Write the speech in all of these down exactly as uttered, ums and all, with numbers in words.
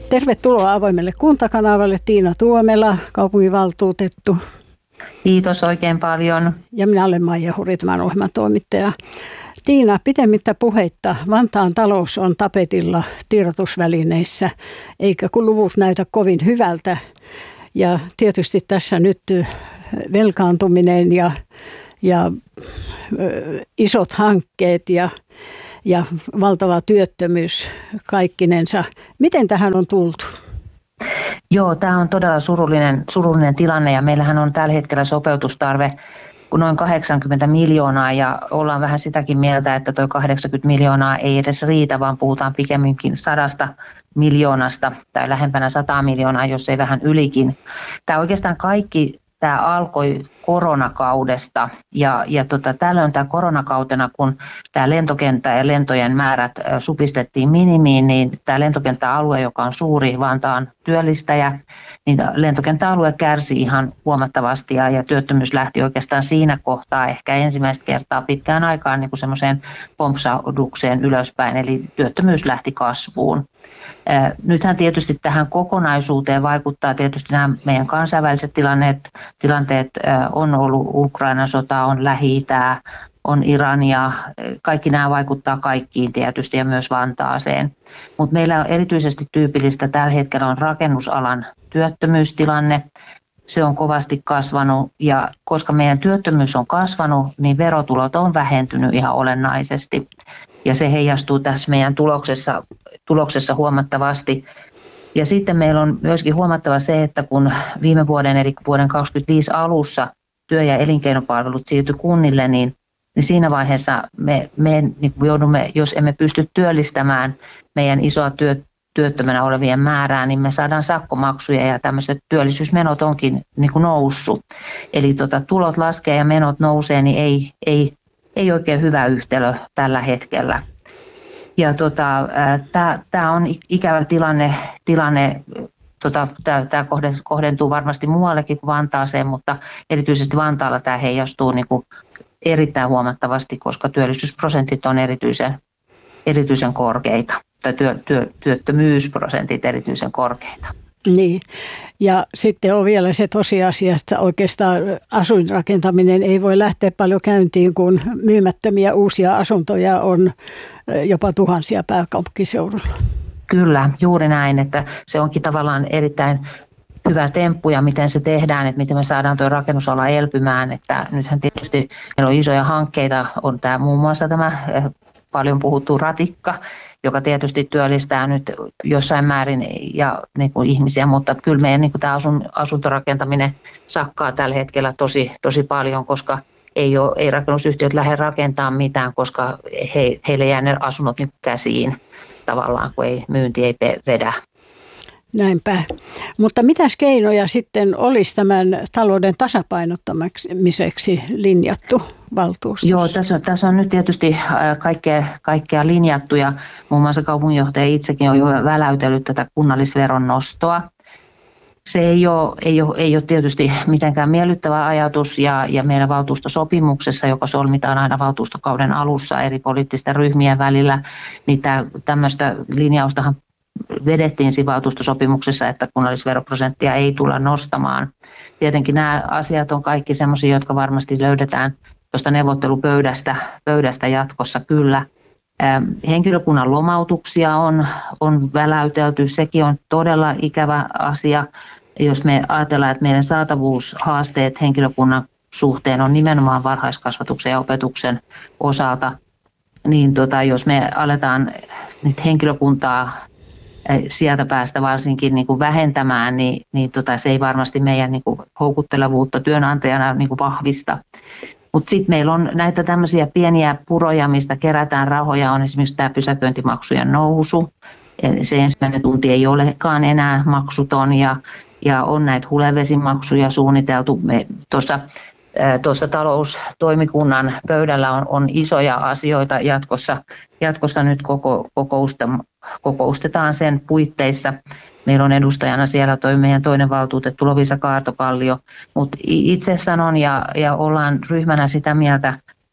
Tervetuloa avoimelle kuntakanavalle Tiina Tuomela, kaupunginvaltuutettu. Kiitos oikein paljon. Ja minä olen Maija Huri, tämän ohjelman toimittaja. Tiina, pitemmittä puheitta. Vantaan talous on tapetilla tiedotusvälineissä, eikä kun luvut näytä kovin hyvältä. Ja tietysti tässä nyt velkaantuminen ja, ja ö, isot hankkeet ja, ja valtava työttömyys kaikkinensa. Miten tähän on tultu? Joo, tämä on todella surullinen, surullinen tilanne ja meillähän on tällä hetkellä sopeutustarve noin kahdeksankymmentä miljoonaa ja ollaan vähän sitäkin mieltä, että tuo kahdeksankymmentä miljoonaa ei edes riitä, vaan puhutaan pikemminkin sadasta miljoonasta tai lähempänä sataa miljoonaa, jos ei vähän ylikin. Tämä oikeastaan kaikki tämä alkoi koronakaudesta ja, ja tota, tällöin tämä koronakautena, kun tämä lentokenttä ja lentojen määrät supistettiin minimiin, niin tämä lentokenttäalue, joka on suuri Vantaan työllistäjä, niin lentokenttäalue kärsi ihan huomattavasti ja, ja työttömyys lähti oikeastaan siinä kohtaa ehkä ensimmäistä kertaa pitkään aikaan niin kuin semmoiseen pompsahdukseen ylöspäin, eli työttömyys lähti kasvuun. Nythän tietysti tähän kokonaisuuteen vaikuttaa tietysti nämä meidän kansainväliset tilanteet, tilanteet on ollut Ukrainan sota, on Lähi-Itää, on Irania, kaikki nämä vaikuttaa kaikkiin tietysti ja myös Vantaaseen. Mutta meillä on erityisesti tyypillistä tällä hetkellä on rakennusalan työttömyystilanne. Se on kovasti kasvanut ja koska meidän työttömyys on kasvanut, niin verotulot on vähentynyt ihan olennaisesti. Ja se heijastuu tässä meidän tuloksessa, tuloksessa huomattavasti. Ja sitten meillä on myöskin huomattava se, että kun viime vuoden eli vuoden kaksikymmentäviisi alussa työ- ja elinkeinopalvelut siirtyi kunnille, niin, niin siinä vaiheessa me, me niin joudumme, jos emme pysty työllistämään meidän isoa työ, työttömänä olevien määrää, niin me saadaan sakkomaksuja ja tämmöiset työllisyysmenot onkin niin kuin noussut. Eli tota, tulot laskee ja menot nousee, niin ei, ei, ei oikein hyvä yhtälö tällä hetkellä. Ja tota, tämä on ikävä tilanne, tilanne tota, tämä kohdentuu varmasti muuallekin kuin Vantaaseen, mutta erityisesti Vantaalla tämä heijastuu niin kuin erittäin huomattavasti, koska työllisyysprosentit on erityisen, erityisen korkeita, tai työ, työ, työttömyysprosentit erityisen korkeita. Niin, ja sitten on vielä se tosiasia, että oikeastaan asuinrakentaminen ei voi lähteä paljon käyntiin, kun myymättömiä uusia asuntoja on jopa tuhansia pääkaupunkiseudulla. Kyllä, juuri näin, että se onkin tavallaan erittäin hyvä temppu ja miten se tehdään, että miten me saadaan tuo rakennusala elpymään, että nythän tietysti meillä on isoja hankkeita, on tämä muun muassa tämä paljon puhuttu ratikka, joka tietysti työllistää nyt jossain määrin ja niin kuin ihmisiä, mutta kyllä meidän niin kuin tämä asun, asuntorakentaminen sakkaa tällä hetkellä tosi, tosi paljon, koska ei, ole, ei rakennusyhtiöt lähde rakentamaan mitään, koska he, heille jää ne asunnot niin käsiin tavallaan, kun ei, myynti ei vedä. Näinpä. Mutta mitäs keinoja sitten olisi tämän talouden tasapainottamiseksi linjattu valtuustossa? Joo, tässä on, tässä on nyt tietysti kaikkea, kaikkea linjattu ja muun muassa kaupunginjohtaja itsekin on jo väläytellyt tätä kunnallisveron nostoa. Se ei ole, ei ole, ei ole tietysti mitenkään miellyttävä ajatus ja, ja meidän valtuustosopimuksessa, joka solmitaan aina valtuustokauden alussa eri poliittisten ryhmien välillä, niin tämä, tämmöistä linjaustahan vedettiin siinä valtuustosopimuksessa, että kunnallisveroprosenttia ei tulla nostamaan. Tietenkin nämä asiat on kaikki sellaisia, jotka varmasti löydetään tuosta neuvottelupöydästä pöydästä jatkossa kyllä. Henkilökunnan lomautuksia on, on väläytelty, sekin on todella ikävä asia, jos me ajatellaan, että meidän saatavuushaasteet henkilökunnan suhteen on nimenomaan varhaiskasvatuksen ja opetuksen osalta, niin tota, jos me aletaan nyt henkilökuntaa sieltä päästä varsinkin niin kuin vähentämään, niin, niin tota, se ei varmasti meidän niin kuin houkuttelevuutta työnantajana niin kuin vahvista. Mutta sitten meillä on näitä tämmöisiä pieniä puroja, mistä kerätään rahoja, on esimerkiksi tämä pysäköintimaksujen nousu. Se ensimmäinen tunti ei olekaan enää maksuton ja, ja on näitä hulevesimaksuja suunniteltu. Tuossa Tuossa taloustoimikunnan pöydällä on, on isoja asioita jatkossa. Jatkossa nyt koko, kokousta, kokoustetaan sen puitteissa. Meillä on edustajana siellä toi meidän toinen valtuutettu Lovisa Kaartokallio. Mutta itse sanon ja, ja ollaan ryhmänä sitä mieltä,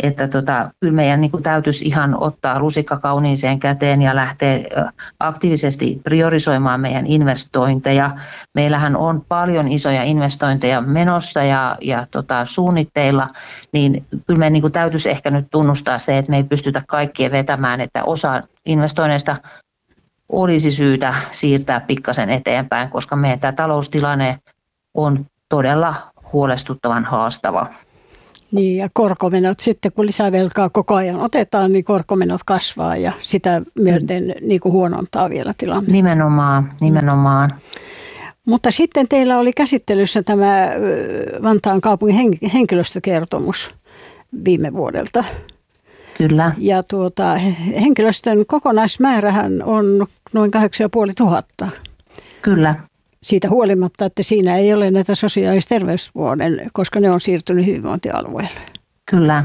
että tota, kyllä meidän niin kuin täytyisi ihan ottaa lusikka kauniiseen käteen ja lähteä aktiivisesti priorisoimaan meidän investointeja. Meillähän on paljon isoja investointeja menossa ja, ja tota, suunnitteilla, niin kyllä meidän niin kuin täytyisi ehkä nyt tunnustaa se, että me ei pystytä kaikkia vetämään, että osa investoinneista olisi syytä siirtää pikkasen eteenpäin, koska meidän tämä taloustilanne on todella huolestuttavan haastava. Niin, ja korkomenot sitten, kun lisävelkaa koko ajan otetaan, niin korkomenot kasvaa ja sitä myöten niin kuin huonontaa vielä tilanne. Nimenomaan, nimenomaan. Mm. Mutta sitten teillä oli käsittelyssä tämä Vantaan kaupungin henkilöstökertomus viime vuodelta. Kyllä. Ja tuota, henkilöstön kokonaismäärähän on noin kahdeksan ja puoli tuhatta. Kyllä. Siitä huolimatta, että siinä ei ole näitä sosiaalis- ja terveyspuolen, koska ne on siirtynyt hyvinvointialueelle. Kyllä.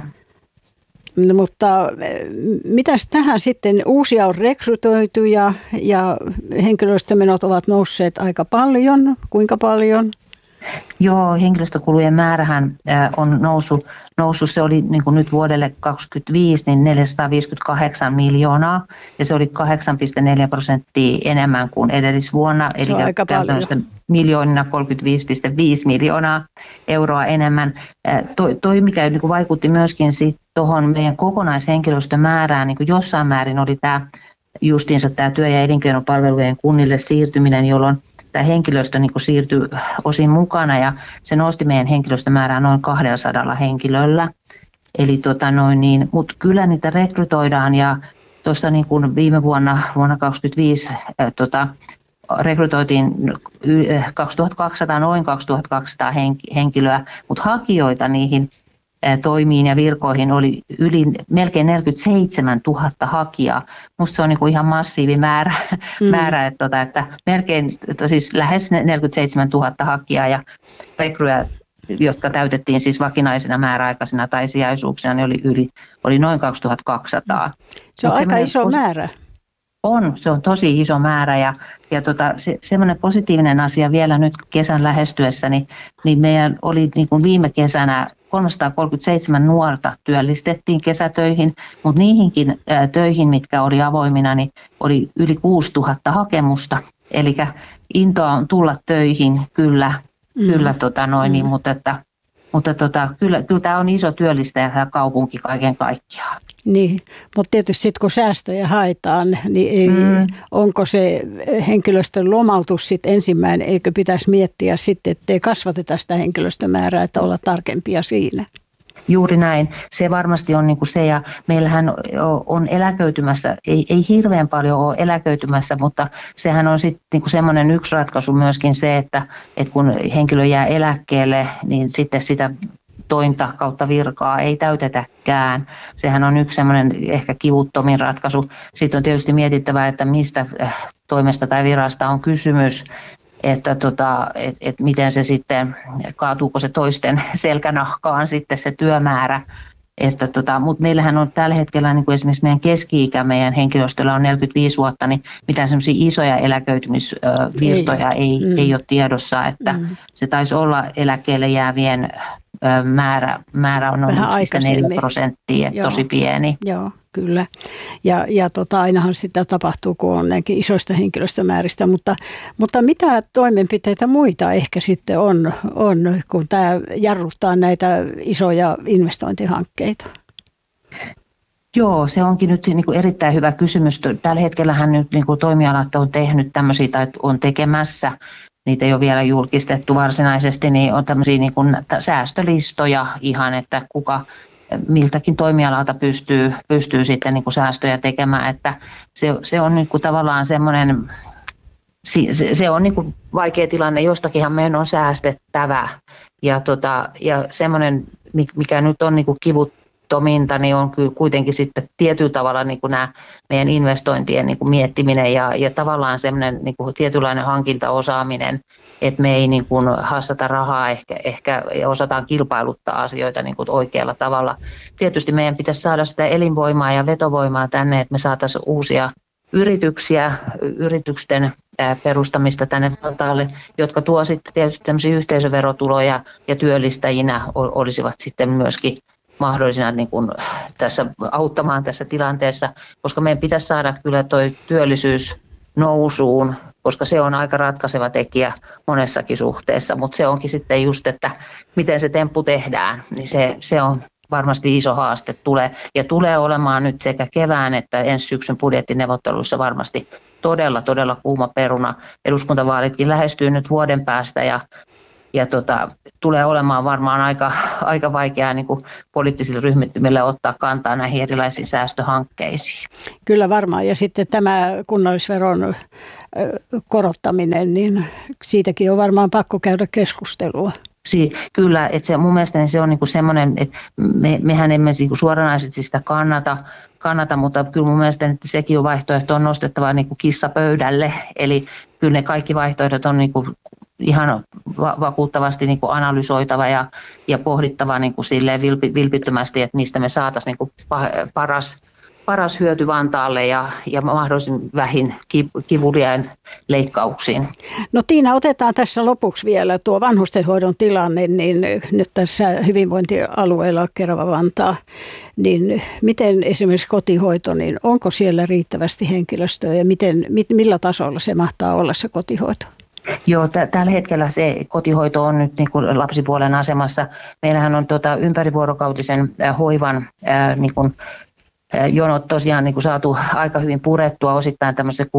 No, mutta mitäs tähän sitten? Uusia on rekrytoitu ja, ja henkilöstömenot ovat nousseet aika paljon. Kuinka paljon? Joo, henkilöstökulujen määrähän on noussut. noussut. Se oli niin kuin nyt vuodelle kaksikymmentäviisi niin neljäsataaviisikymmentäkahdeksan miljoonaa ja se oli kahdeksan pilkku neljä prosenttia enemmän kuin edellisvuonna. Se on eli aika paljon. Miljoonina kolmekymmentäviisi pilkku viisi miljoonaa euroa enemmän. Toi, toi mikä niin kuin vaikutti myöskin tuohon meidän kokonaishenkilöstömäärään, niin kuin jossain määrin oli tämä justiinsa tämä työ- ja elinkeinopalvelujen kunnille siirtyminen, jolloin tämä henkilöstö niin kuin siirtyi osin mukana ja se nosti meidän henkilöstömäärää noin kaksisataa henkilöllä. Eli tota noin niin, mutta kyllä niitä rekrytoidaan ja tuossa niin kuin viime vuonna, vuonna kaksituhattakaksikymmentäviisi ää, tota, rekrytoitiin kaksituhattakaksisataa, noin kaksituhattakaksisataa henkilöä, mutta hakijoita niihin toimiin ja virkoihin oli yli melkein neljäkymmentäseitsemäntuhatta hakijaa. Musta se on niin kuin ihan massiivi määrä, mm. määrä että, tota, että melkein siis lähes neljäkymmentäseitsemäntuhatta hakijaa ja rekryjä, jotka täytettiin siis vakinaisina määräaikaisina tai sijaisuuksina, niin oli, yli, oli noin kaksituhattakaksisataa. Se on Mut aika iso määrä. On, se on tosi iso määrä ja, ja tota, se, semmoinen positiivinen asia vielä nyt kesän lähestyessä, niin, niin meidän oli niin kuin viime kesänä kolmesataakolmekymmentäseitsemän nuorta työllistettiin kesätöihin, mutta niihinkin ä, töihin, mitkä oli avoimina, niin oli yli kuusituhatta hakemusta. Eli intoa on tulla töihin kyllä, mm. kyllä tota noin, mm. niin, mutta, että, mutta tota, kyllä, kyllä tämä on iso työllistäjä tämä kaupunki kaiken kaikkiaan. Niin, mutta tietysti sitten kun säästöjä haetaan, niin ei, mm. onko se henkilöstön lomautus sitten ensimmäinen, eikö pitäisi miettiä sitten, ettei kasvateta sitä henkilöstömäärää, että olla tarkempia siinä? Juuri näin. Se varmasti on niin kuin se, ja meillähän on eläköitymässä, ei, ei hirveän paljon ole eläköitymässä, mutta sehän on sitten niin kuin semmoinen yksi ratkaisu myöskin se, että, että kun henkilö jää eläkkeelle, niin sitten sitä tointa kautta virkaa ei täytetäkään. Sehän on yksi semmoinen ehkä kivuttomin ratkaisu. Sitten on tietysti mietittävä, että mistä toimesta tai virasta on kysymys, että tota, et, et miten se sitten, kaatuuko se toisten selkänahkaan sitten se työmäärä. Että tota, mutta meillähän on tällä hetkellä niin kuin esimerkiksi meidän keski-ikä, meidän henkilöstöllä on neljäkymmentäviisi vuotta, niin mitään semmoisia isoja eläköitymisvirtoja ei, ei, mm. ei ole tiedossa, että mm. se taisi olla eläkkeelle jäävien määrä, määrä on noin yksi pilkku neljä prosenttia, tosi pieni. Joo, kyllä. Ja, ja tota, ainahan sitä tapahtuu, kun on näinkin isoista henkilöstömääristä, mutta, mutta mitä toimenpiteitä muita ehkä sitten on, on kun tämä jarruttaa näitä isoja investointihankkeita? Joo, se onkin nyt niin kuin erittäin hyvä kysymys. Tällä hetkellähän nyt niin kuin toimialat on tehnyt tämmöisiä tai on tekemässä. Niitä ei ole vielä julkistettu varsinaisesti, niin on tämmöisiä niin kuin säästölistoja ihan, että kuka miltäkin toimialalta pystyy, pystyy sitten niin kuin säästöjä tekemään, että se, se on niin kuin tavallaan semmoinen, se, se on niin kuin vaikea tilanne, jostakinhan meidän on säästettävä ja, tota, ja semmoinen, mikä nyt on niin kuin kivuttominta, niin on kyllä kuitenkin sitten tietyllä tavalla niin kuin nämä meidän investointien niin kuin miettiminen ja, ja tavallaan semmoinen niin kuin tietynlainen hankintaosaaminen, että me ei niin kuin hassata rahaa ehkä, ehkä ja osataan kilpailuttaa asioita niin kuin oikealla tavalla. Tietysti meidän pitäisi saada sitä elinvoimaa ja vetovoimaa tänne, että me saataisiin uusia yrityksiä, yritysten perustamista tänne Vantaalle, jotka tuo sitten tietysti tämmöisiä yhteisöverotuloja ja työllistäjinä olisivat sitten myöskin mahdollisina niin kuin tässä auttamaan tässä tilanteessa, koska meidän pitäisi saada kyllä toi työllisyys nousuun, koska se on aika ratkaiseva tekijä monessakin suhteessa, mutta se onkin sitten just, että miten se temppu tehdään, niin se, se on varmasti iso haaste tulee ja tulee olemaan nyt sekä kevään että ensi syksyn budjettineuvotteluissa varmasti todella, todella kuuma peruna. Eduskuntavaalitkin lähestyy nyt vuoden päästä ja, ja tota, tulee olemaan varmaan aika, aika vaikeaa niin kuin poliittisille ryhmittymille ottaa kantaa näihin erilaisiin säästöhankkeisiin. Kyllä varmaan. Ja sitten tämä kunnallisveron korottaminen, niin siitäkin on varmaan pakko käydä keskustelua. Si- kyllä, että se, mun mielestä se on niinku semmoinen, että me, mehän emme niinku suoranaisesti sitä kannata, kannata, mutta kyllä mun mielestä että sekin on vaihtoehto on nostettava niinku kissa pöydälle, eli kyllä ne kaikki vaihtoehdot on niinku ihan va- vakuuttavasti niinku analysoitava ja, ja pohdittava niinku silleen vilpi, vilpittömästi, että mistä me saataisiin niinku paras paras hyöty Vantaalle ja, ja mahdollisimman vähin kivuliain leikkauksiin. No Tiina, otetaan tässä lopuksi vielä tuo vanhustenhoidon tilanne, niin nyt tässä hyvinvointialueella Kerava-Vantaa, niin miten esimerkiksi kotihoito, niin onko siellä riittävästi henkilöstöä ja miten, millä tasolla se mahtaa olla se kotihoito? Joo, t- tällä hetkellä se kotihoito on nyt niin kuin lapsipuolen asemassa. Meillähän on tota ympärivuorokautisen äh, hoivan äh, niin kuin jonot tosiaan niin kuin saatu aika hyvin purettua osittain tämmöisen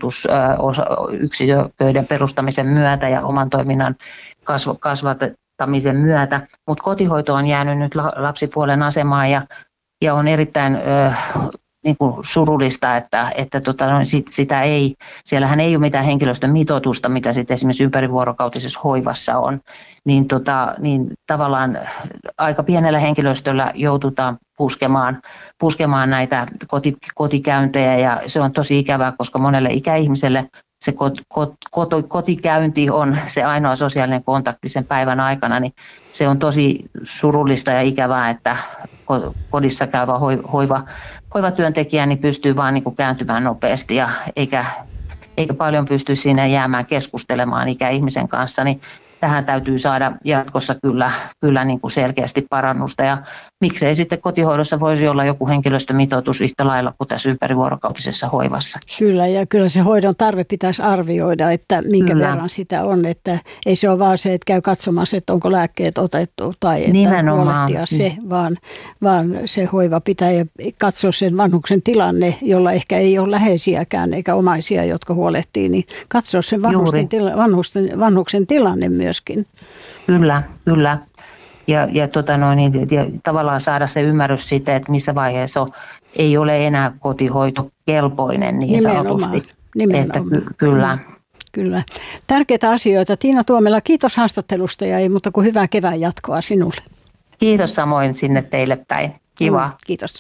kuntoutusyksiköiden perustamisen myötä ja oman toiminnan kasvattamisen myötä, mutta kotihoito on jäänyt nyt lapsipuolen asemaan ja, ja on erittäin ö, niin kuin surullista, että, että tota, no, sit, sitä ei, siellähän ei ole mitään henkilöstön mitoitusta, mitä sitten esimerkiksi ympärivuorokautisessa hoivassa on, niin, tota, niin tavallaan aika pienellä henkilöstöllä joudutaan puskemaan, puskemaan näitä koti, kotikäyntejä ja se on tosi ikävää, koska monelle ikäihmiselle se kot, kot, kot, kotikäynti on se ainoa sosiaalinen kontakti sen päivän aikana, niin se on tosi surullista ja ikävää, että kodissa käyvä hoiva, hoivatyöntekijä niin pystyy vaan niin kuin kääntymään nopeasti ja eikä, eikä paljon pysty siinä jäämään keskustelemaan ikäihmisen kanssa, niin tähän täytyy saada jatkossa kyllä, kyllä niin kuin selkeästi parannusta ja miksei sitten kotihoidossa voisi olla joku henkilöstömitoitus yhtä lailla kuin tässä ympärivuorokautisessa hoivassakin. Kyllä ja kyllä se hoidon tarve pitäisi arvioida, että minkä kyllä. verran sitä on, että ei se ole vaan se, että käy katsomassa, että onko lääkkeet otettu tai että nimenomaan huolehtia se, vaan, vaan se hoiva pitää katsoa sen vanhuksen tilanne, jolla ehkä ei ole läheisiäkään eikä omaisia, jotka huolehtii, niin katsoa sen vanhuksen, tila, vanhuksen, vanhuksen tilanne myöskin. Kyllä, kyllä. Ja, ja, tota noin, ja tavallaan saada se ymmärrys siitä, että missä vaiheessa on, ei ole enää kotihoito kelpoinen niin nimenomaan, sanotusti. Nimenomaan. Että ky- kyllä. Kyllä. Tärkeitä asioita. Tiina Tuomela, kiitos haastattelusta ja ei muuta kuin hyvää kevään jatkoa sinulle. Kiitos samoin sinne teille päin. Kiva. Mm, kiitos.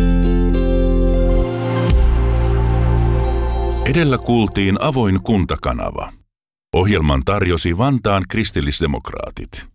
Edellä kuultiin Avoin kuntakanava. Ohjelman tarjosi Vantaan kristillisdemokraatit.